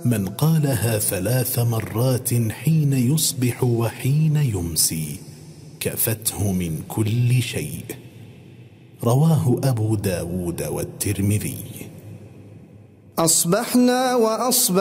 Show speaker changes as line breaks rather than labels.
من قالها 3 مرات حين يصبح وحين يمسي كفته من كل شيء. رواه أبو داود والترمذي.
أصبحنا وأصبح